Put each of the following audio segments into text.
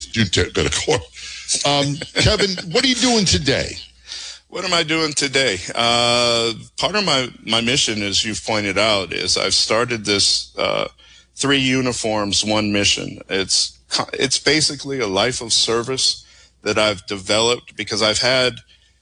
do go to court. Kevin, what are you doing today? What am I doing today? Part of my mission, as you've pointed out, is I've started this 3 uniforms, 1 mission. It's basically a life of service that I've developed because I've had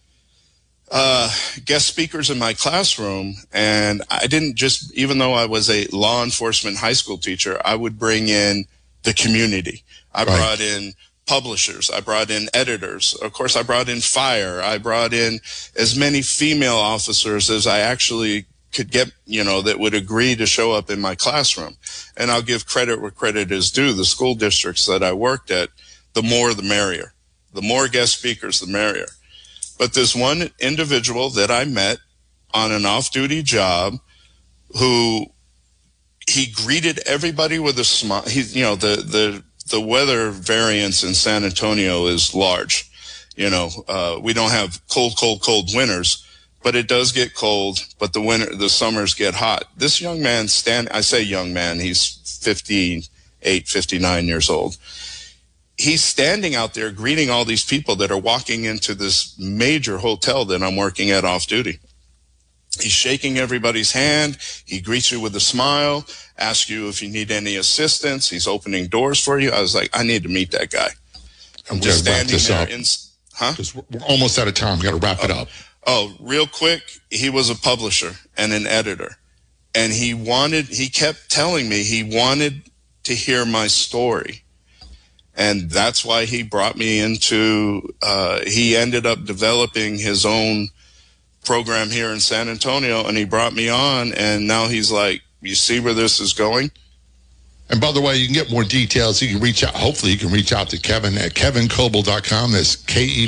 guest speakers in my classroom, and I didn't just, even though I was a law enforcement high school teacher, I would bring in the community. I brought in publishers. I brought in editors. Of course, I brought in fire. I brought in as many female officers as I actually could get, that would agree to show up in my classroom. And I'll give credit where credit is due. The school districts that I worked at, the more the merrier. The more guest speakers, the merrier. But there's one individual that I met on an off-duty job who he greeted everybody with a smile. The weather variance in San Antonio is large. We don't have cold winters, but it does get cold, but the summers get hot. This young man I say young man, he's 58, 59 years old. He's standing out there greeting all these people that are walking into this major hotel that I'm working at off duty. He's shaking everybody's hand. He greets you with a smile, asks you if you need any assistance. He's opening doors for you. I was like, I need to meet that guy. I'm just standing there. Because we're almost out of time. We got to wrap it up. Oh, real quick. He was a publisher and an editor. And he kept telling me he wanted to hear my story. And that's why he brought me into, he ended up developing his own program here in San Antonio, and he brought me on, and now he's like, you see where this is going? And by the way, you can get more details. You can reach out. Hopefully, you can reach out to Kevin at kevincoble.com. That's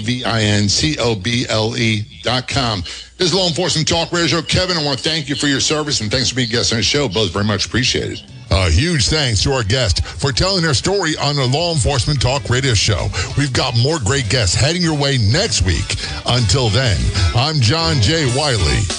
KevinCoble.com. This is Law Enforcement Talk Radio Show. Kevin, I want to thank you for your service, and thanks for being a guest on the show. Both very much appreciated. A huge thanks to our guest for telling their story on the Law Enforcement Talk Radio Show. We've got more great guests heading your way next week. Until then, I'm John J. Wiley.